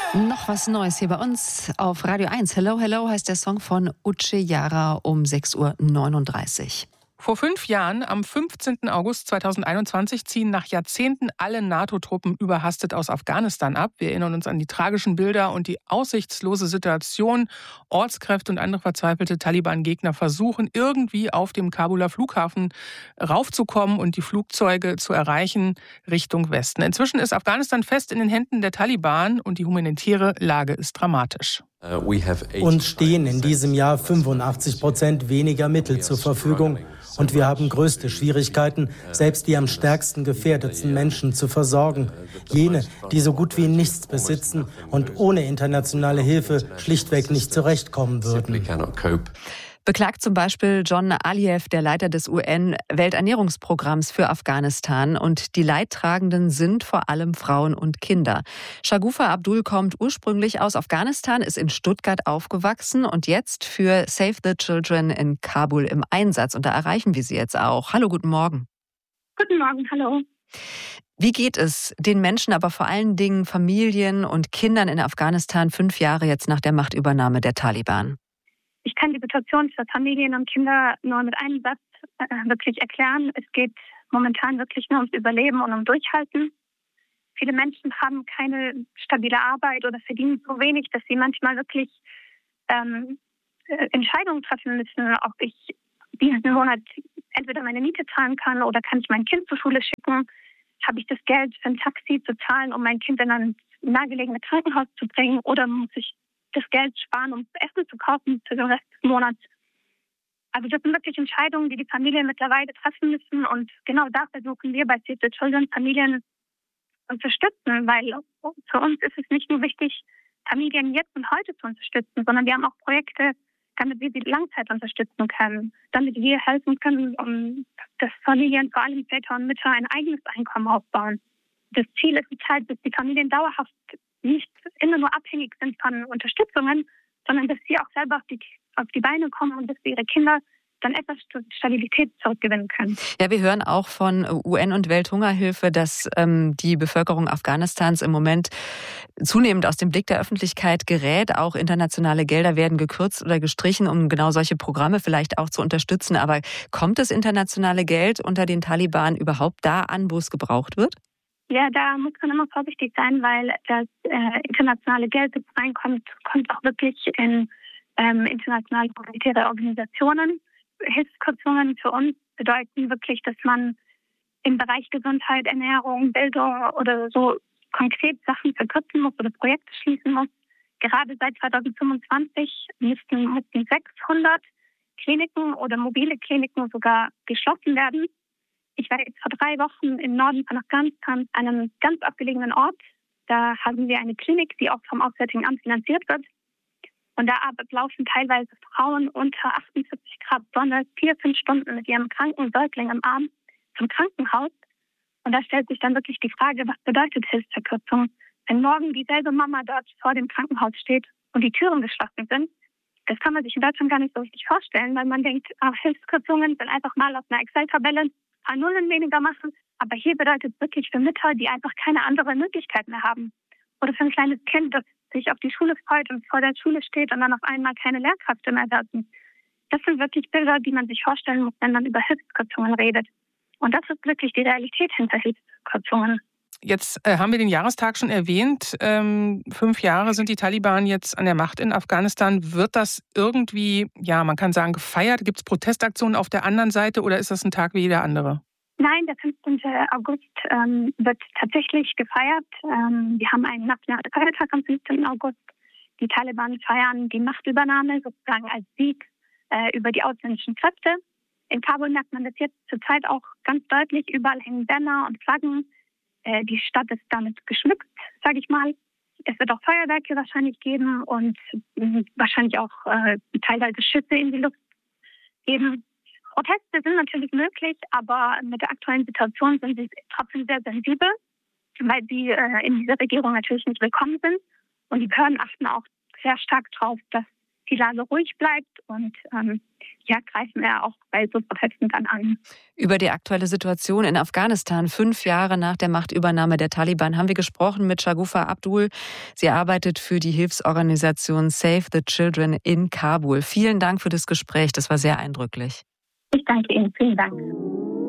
Noch was Neues hier bei uns auf Radio 1. Hello, Hello heißt der Song von Uche Jara um 6:39 Uhr. Vor 5 Jahren, am 15. August 2021, ziehen nach Jahrzehnten alle NATO-Truppen überhastet aus Afghanistan ab. Wir erinnern uns an die tragischen Bilder und die aussichtslose Situation. Ortskräfte und andere verzweifelte Taliban-Gegner versuchen irgendwie auf dem Kabuler Flughafen raufzukommen und die Flugzeuge zu erreichen Richtung Westen. Inzwischen ist Afghanistan fest in den Händen der Taliban und die humanitäre Lage ist dramatisch. Uns stehen in diesem Jahr 85% weniger Mittel zur Verfügung. Und wir haben größte Schwierigkeiten, selbst die am stärksten gefährdetsten Menschen zu versorgen. Jene, die so gut wie nichts besitzen und ohne internationale Hilfe schlichtweg nicht zurechtkommen würden. Beklagt zum Beispiel John Aliyev, der Leiter des UN-Welternährungsprogramms für Afghanistan. Und die Leidtragenden sind vor allem Frauen und Kinder. Shagufa Abdul kommt ursprünglich aus Afghanistan, ist in Stuttgart aufgewachsen und jetzt für Save the Children in Kabul im Einsatz. Und da erreichen wir sie jetzt auch. Hallo, guten Morgen. Guten Morgen, hallo. Wie geht es den Menschen, aber vor allen Dingen Familien und Kindern in Afghanistan 5 Jahre jetzt nach der Machtübernahme der Taliban? Ich kann die Situation für Familien und Kinder nur mit einem Satz wirklich erklären. Es geht momentan wirklich nur ums Überleben und um Durchhalten. Viele Menschen haben keine stabile Arbeit oder verdienen so wenig, dass sie manchmal wirklich Entscheidungen treffen müssen, ob ich diesen Monat entweder meine Miete zahlen kann oder kann ich mein Kind zur Schule schicken. Habe ich das Geld für ein Taxi zu zahlen, um mein Kind in ein nahegelegene Krankenhaus zu bringen, oder muss ich das Geld sparen, um Essen zu kaufen für den Rest des Monats. Also das sind wirklich Entscheidungen, die die Familien mittlerweile treffen müssen. Und genau da versuchen wir bei Save the Children Familien zu unterstützen, weil für uns ist es nicht nur wichtig, Familien jetzt und heute zu unterstützen, sondern wir haben auch Projekte, damit wir sie Langzeit unterstützen können, damit wir helfen können, dass Familien, vor allem Väter und Mütter, ein eigenes Einkommen aufbauen. Das Ziel ist die Zeit, bis die Familien dauerhaft nicht immer nur abhängig sind von Unterstützungen, sondern dass sie auch selber auf die Beine kommen und dass sie ihre Kinder dann etwas Stabilität zurückgewinnen können. Ja, wir hören auch von UN und Welthungerhilfe, dass die Bevölkerung Afghanistans im Moment zunehmend aus dem Blick der Öffentlichkeit gerät. Auch internationale Gelder werden gekürzt oder gestrichen, um genau solche Programme vielleicht auch zu unterstützen. Aber kommt das internationale Geld unter den Taliban überhaupt da an, wo es gebraucht wird? Ja, da muss man immer vorsichtig sein, weil das internationale Geld, das reinkommt, kommt auch wirklich in internationale humanitäre Organisationen. Hilfskürzungen für uns bedeuten wirklich, dass man im Bereich Gesundheit, Ernährung, Bildung oder so konkret Sachen verkürzen muss oder Projekte schließen muss. Gerade seit 2025 mussten 600 Kliniken oder mobile Kliniken sogar geschlossen werden. Ich war jetzt vor 3 Wochen im Norden von Afghanistan, an einem ganz abgelegenen Ort. Da haben wir eine Klinik, die auch vom Auswärtigen Amt finanziert wird. Und da laufen teilweise Frauen unter 48 Grad Sonne 4-5 Stunden mit ihrem kranken Säugling im Arm zum Krankenhaus. Und da stellt sich dann wirklich die Frage, was bedeutet Hilfsverkürzung? Wenn morgen dieselbe Mama dort vor dem Krankenhaus steht und die Türen geschlossen sind, das kann man sich in Deutschland gar nicht so richtig vorstellen, weil man denkt, Hilfskürzungen sind einfach mal auf einer Excel-Tabelle ein paar Nullen weniger machen. Aber hier bedeutet es wirklich für Mütter, die einfach keine andere Möglichkeit mehr haben. Oder für ein kleines Kind, das sich auf die Schule freut und vor der Schule steht und dann auf einmal keine Lehrkräfte mehr werden. Das sind wirklich Bilder, die man sich vorstellen muss, wenn man über Hilfskürzungen redet. Und das ist wirklich die Realität hinter Hilfskürzungen. Jetzt haben wir den Jahrestag schon erwähnt. 5 Jahre sind die Taliban jetzt an der Macht in Afghanistan. Wird das irgendwie, ja, man kann sagen, gefeiert? Gibt es Protestaktionen auf der anderen Seite oder ist das ein Tag wie jeder andere? Nein, der 15. August wird tatsächlich gefeiert. Wir haben einen nationalen Feiertag am 15. August. Die Taliban feiern die Machtübernahme sozusagen als Sieg über die ausländischen Kräfte. In Kabul merkt man das jetzt zurzeit auch ganz deutlich. Überall hängen Banner und Flaggen. Die Stadt ist damit geschmückt, sage ich mal. Es wird auch Feuerwerke wahrscheinlich geben und wahrscheinlich auch teilweise Schüsse in die Luft geben. Proteste sind natürlich möglich, aber mit der aktuellen Situation sind sie trotzdem sehr sensibel, weil sie in dieser Regierung natürlich nicht willkommen sind. Und die Behörden achten auch sehr stark darauf, dass die Lage ruhig bleibt und greifen wir auch bei so Protesten dann an. Über die aktuelle Situation in Afghanistan, 5 Jahre nach der Machtübernahme der Taliban, haben wir gesprochen mit Shagufa Abdul. Sie arbeitet für die Hilfsorganisation Save the Children in Kabul. Vielen Dank für das Gespräch, das war sehr eindrücklich. Ich danke Ihnen, vielen Dank.